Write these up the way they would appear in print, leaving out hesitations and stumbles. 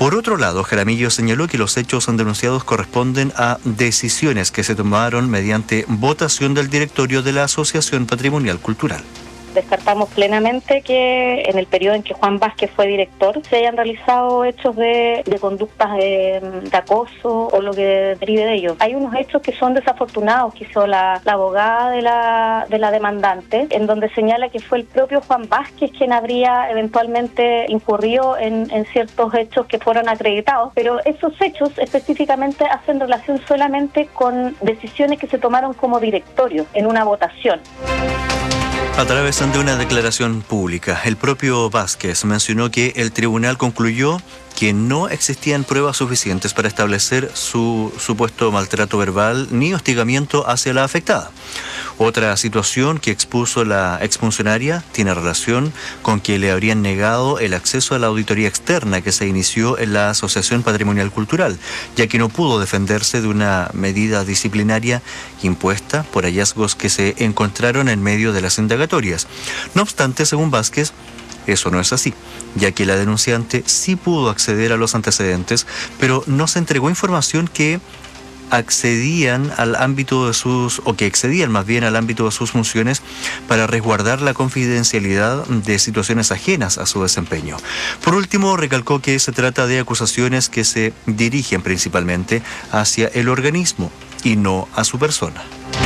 Por otro lado, Jaramillo señaló que los hechos denunciados corresponden a decisiones que se tomaron mediante votación del directorio de la Asociación Patrimonial Cultural. Descartamos plenamente que en el periodo en que Juan Vázquez fue director se hayan realizado hechos de conductas de acoso o lo que derive de ello. Hay unos hechos que son desafortunados que hizo la abogada de la demandante, en donde señala que fue el propio Juan Vázquez quien habría eventualmente incurrido en ciertos hechos que fueron acreditados, pero esos hechos específicamente hacen relación solamente con decisiones que se tomaron como directorio en una votación. A través de una declaración pública, el propio Vázquez mencionó que el tribunal concluyó que no existían pruebas suficientes para establecer su supuesto maltrato verbal ni hostigamiento hacia la afectada. Otra situación que expuso la exfuncionaria tiene relación con que le habrían negado el acceso a la auditoría externa que se inició en la Asociación Patrimonial Cultural, ya que no pudo defenderse de una medida disciplinaria impuesta por hallazgos que se encontraron en medio de las indagatorias. No obstante, según Vázquez, eso no es así, ya que la denunciante sí pudo acceder a los antecedentes, pero no se entregó información que excedían al ámbito de sus funciones para resguardar la confidencialidad de situaciones ajenas a su desempeño. Por último, recalcó que se trata de acusaciones que se dirigen principalmente hacia el organismo y no a su persona.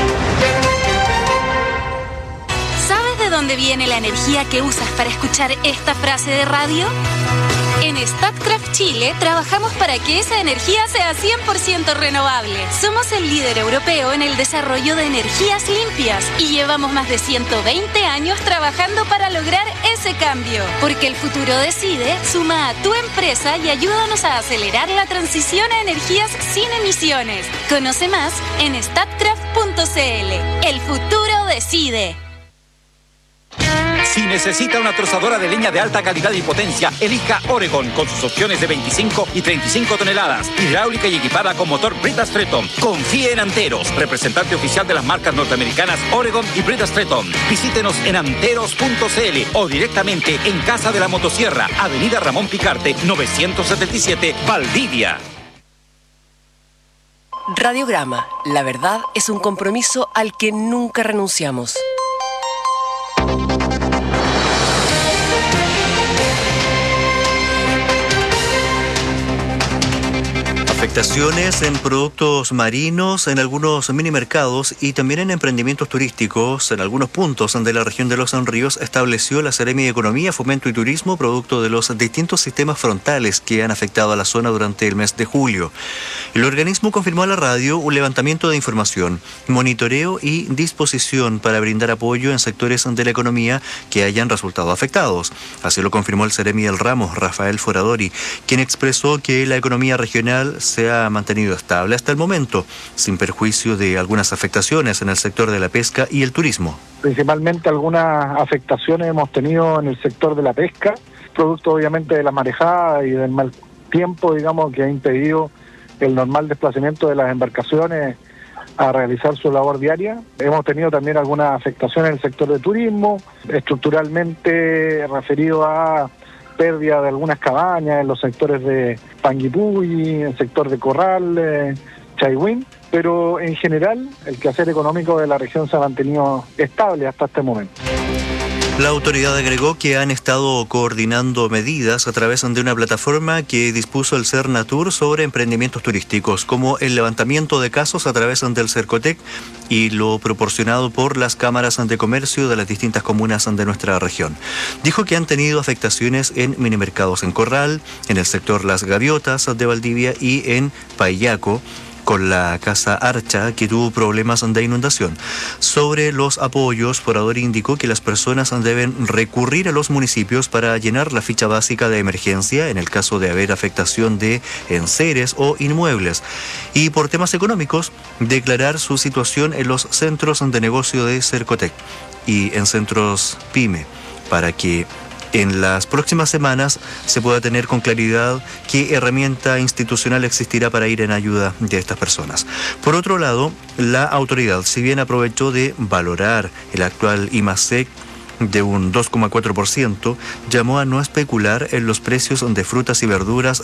¿De dónde viene la energía que usas para escuchar esta frase de radio? En Statkraft Chile trabajamos para que esa energía sea 100% renovable. Somos el líder europeo en el desarrollo de energías limpias y llevamos más de 120 años trabajando para lograr ese cambio. Porque el futuro decide, suma a tu empresa y ayúdanos a acelerar la transición a energías sin emisiones. Conoce más en statkraft.cl. El futuro decide. Si necesita una trozadora de leña de alta calidad y potencia, elija Oregon con sus opciones de 25 y 35 toneladas, hidráulica y equipada con motor Brita Stretton. Confíe en Anteros, representante oficial de las marcas norteamericanas Oregon y Brita Stretton. Visítenos en anteros.cl o directamente en Casa de la Motosierra, Avenida Ramón Picarte, 977, Valdivia. Radiograma. La verdad es un compromiso al que nunca renunciamos. Afectaciones en productos marinos, en algunos minimercados y también en emprendimientos turísticos en algunos puntos de la región de Los Ríos estableció la Seremi de Economía, Fomento y Turismo, producto de los distintos sistemas frontales que han afectado a la zona durante el mes de julio. El organismo confirmó a la radio un levantamiento de información, monitoreo y disposición para brindar apoyo en sectores de la economía que hayan resultado afectados. Así lo confirmó el Seremi del ramo, Rafael Foradori, quien expresó que la economía regional se ha mantenido estable hasta el momento, sin perjuicio de algunas afectaciones en el sector de la pesca y el turismo. Principalmente algunas afectaciones hemos tenido en el sector de la pesca, producto obviamente de la marejada y del mal tiempo, digamos, que ha impedido el normal desplazamiento de las embarcaciones a realizar su labor diaria. Hemos tenido también algunas afectaciones en el sector de turismo, estructuralmente referido a pérdida de algunas cabañas en los sectores de Panguipulli, en el sector de Corral, Chaihuín, pero en general el quehacer económico de la región se ha mantenido estable hasta este momento. La autoridad agregó que han estado coordinando medidas a través de una plataforma que dispuso el Cernatur sobre emprendimientos turísticos, como el levantamiento de casos a través del Cercotec y lo proporcionado por las cámaras de comercio de las distintas comunas de nuestra región. Dijo que han tenido afectaciones en minimercados en Corral, en el sector Las Gaviotas de Valdivia y en Payaco, con la Casa Archa, que tuvo problemas de inundación. Sobre los apoyos, Foradori indicó que las personas deben recurrir a los municipios para llenar la ficha básica de emergencia en el caso de haber afectación de enseres o inmuebles. Y por temas económicos, declarar su situación en los centros de negocio de Cercotec y en centros PYME, para que en las próximas semanas se pueda tener con claridad qué herramienta institucional existirá para ir en ayuda de estas personas. Por otro lado, la autoridad, si bien aprovechó de valorar el actual IMASEC de un 2,4%, llamó a no especular en los precios de frutas y verduras